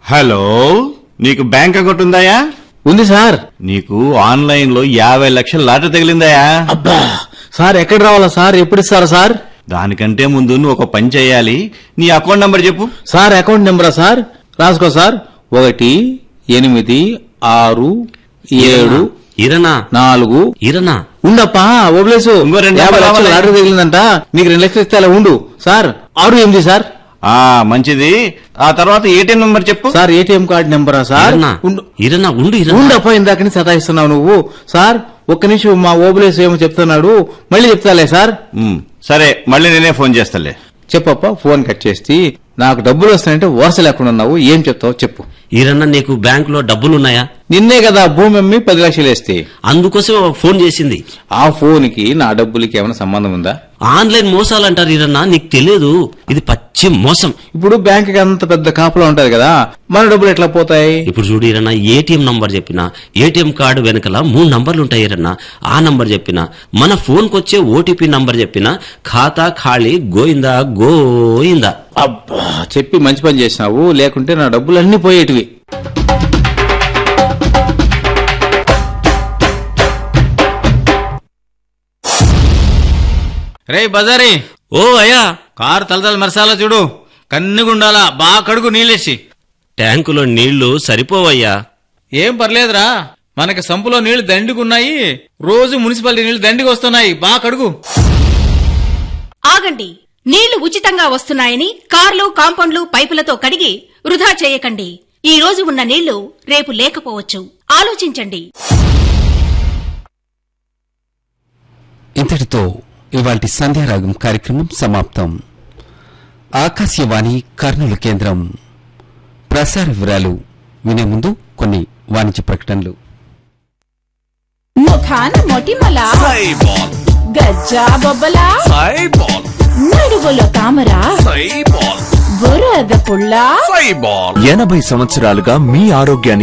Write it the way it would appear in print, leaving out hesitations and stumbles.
Hello, నీకు bank account ఉందాయా? ఉంది sir. నీకు ఆన్లైన్ లో 50 లక్షల లాటరీ తగిలిందాయా? అబ్బా సార్, ఎక్కడ రావాలా సార్? ఎప్పుడు ఇస్తారా సార్? దానికంటే ముందు నువ్వు ఒక పని చేయాలి. నీ అకౌంట్ నంబర్ చెప్పు. Sir account నెంబరా sir? రాసుకో సార్. 1 8 6 7 4 ఇరనా ఉండప్పా ఓబ్లేసు. ఇంకో 2 50 లక్షలు లక్షలు లాటరీ తగిలిందంట. నీకు 2 లక్షలు ఇస్తే అలా ఉండు సార్. 6 8 సార్. మంచిది. ఆ తర్వాత ఏటీఎం నంబర్ చెప్పు. Sir ATM card నెంబరా sir? ఉండప్పా, ఇందాకని సతాయిస్తున్నావు నువ్వు సార్. ఒక్క నిమిషం, మా ఓబులేసు ఏమో చెప్తున్నాడు, మళ్ళీ చెప్తాలే సార్. సరే, మళ్ళీ నేనే ఫోన్ చేస్తాలే. చెప్పప్ప. ఫోన్ కట్ చేసి నాకు డబ్బులు వస్తాయంటే వరుస లేకుండా ఉన్నావు. ఏం చెప్తావు చెప్పు. ఈరన్న, నీకు బ్యాంకులో డబ్బులున్నాయా? నిన్నే కదా భూమి అమ్మి 10 లక్షలు వేస్తే. అందుకోసం ఫోన్ చేసింది. ఆ ఫోన్ కి నా డబ్బులకి ఏమైనా సంబంధం ఉందా? ఆన్లైన్ మోసాలంటారు ఈరన్న, నీకు తెలియదు. ఇది పచ్చి మోసం. ఇప్పుడు బ్యాంక్ కి అంత పెద్ద కాపులా ఉంటది కదా, మన డబ్బులు ఎట్లా పోతాయి? ఇప్పుడు చూడు ఈరన్న, ఏటీఎం నంబర్ చెప్పినా, ఏటీఎం కార్డు వెనకల 3 నంబర్లు ఉంటాయి ఈరన్న. ఆ నంబర్ చెప్పినా, మన ఫోన్ కొచ్చే ఓటీపీ నంబర్ చెప్పినా, ఖాతా ఖాళీ గోయిందా గోయిందా. అబ్బా, చెప్పి మంచి పని చేసినావు, లేకుంటే నా డబ్బులు అన్ని పోయేటివి. రే బజారీ, ఓ అయ్యా, కారు తలతల మరసాలా చూడు, కన్నుగుండాలా, బాగా కడుగు నీళ్ళేసి. ట్యాంకులో నీళ్లు సరిపోవయ్యా. ఏం పర్లేదురా, మనకి సంపులో నీళ్లు దండిగున్నాయి. రోజు మున్సిపాలిటీ నీళ్లు దండిగా వస్తున్నాయి, బాగా కడుగు. ఆగండి, నీళ్లు ఉచితంగా వస్తున్నాయని కార్లు, కాంపౌండ్లు, పైపులతో కడిగి వృధా చేయకండి. ఈ రోజు ఉన్న నీళ్లు రేపు లేకపోవచ్చు. ఆలోచించండి. ఇంతటితో ఇవాల్టి సంధ్యారాగం కార్యక్రమం సమాప్తం. ఆకాశవాణి కర్నూలు కేంద్రం. ప్రసార వివరాలు వినే ముందు కొన్ని వాణిజ్య ప్రకటనలు. ముఖాన మొటిమల, గజ్జా బొబ్బల, నడువులో తామర, బురద పుల్ల. 80 సంవత్సరాలుగా మీ ఆరోగ్యాన్ని